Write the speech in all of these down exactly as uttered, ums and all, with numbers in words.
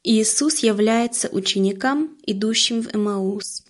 Иисус является ученикам, идущим в Эмаус.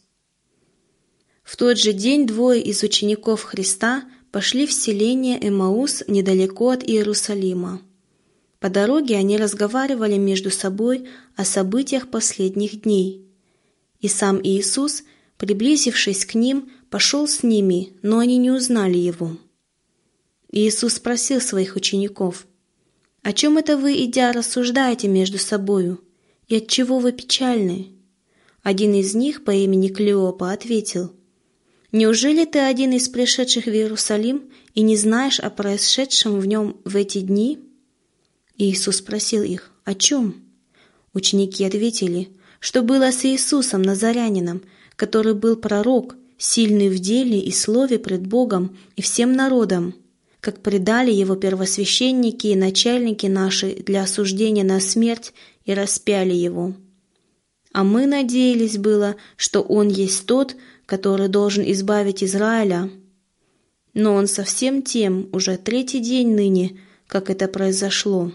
В тот же день двое из учеников Христа пошли в селение Эмаус недалеко от Иерусалима. По дороге они разговаривали между собой о событиях последних дней. И сам Иисус, приблизившись к ним, пошел с ними, но они не узнали Его. Иисус спросил своих учеников: «О чем это вы, идя, рассуждаете между собою, и отчего вы печальны?» Один из них по имени Клеопа ответил: «Неужели ты один из пришедших в Иерусалим и не знаешь о происшедшем в нем в эти дни?» Иисус спросил их: «О чем?» Ученики ответили: «Что было с Иисусом Назарянином, который был пророк, сильный в деле и слове пред Богом и всем народом, как предали его первосвященники и начальники наши для осуждения на смерть и распяли его. А мы надеялись было, что он есть тот, который должен избавить Израиля. Но он совсем тем уже третий день ныне, как это произошло.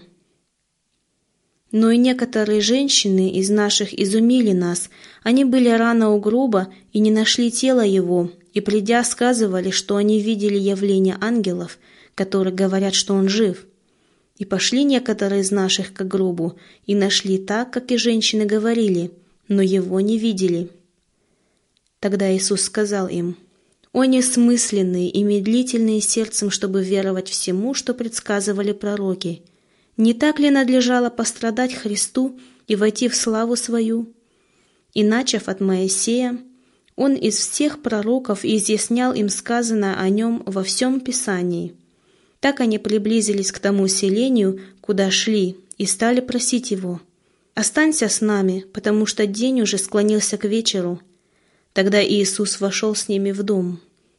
Но и некоторые женщины из наших изумили нас. Они были рано у гроба и не нашли тела его, и, придя, сказывали, что они видели явление ангелов, которые говорят, что он жив. И пошли некоторые из наших к гробу, и нашли так, как и женщины говорили, но его не видели». Тогда Иисус сказал им: «О несмысленные и медлительные сердцем, чтобы веровать всему, что предсказывали пророки! Не так ли надлежало пострадать Христу и войти в славу свою? И, начав от Моисея, он из всех пророков изъяснял им сказанное о нем во всем Писании». Так они приблизились к тому селению, куда шли, и стали просить его: «Останься с нами, потому что день уже склонился к вечеру». Тогда Иисус вошел с ними в дом.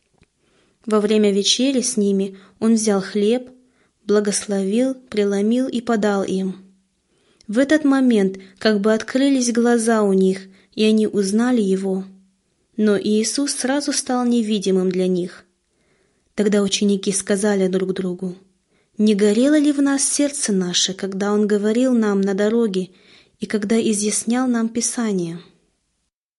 Во время вечери с ними он взял хлеб, благословил, преломил и подал им. В этот момент как бы открылись глаза у них, и они узнали его. Но Иисус сразу стал невидимым для них. Тогда ученики сказали друг другу: «Не горело ли в нас сердце наше, когда он говорил нам на дороге и когда изъяснял нам Писание?»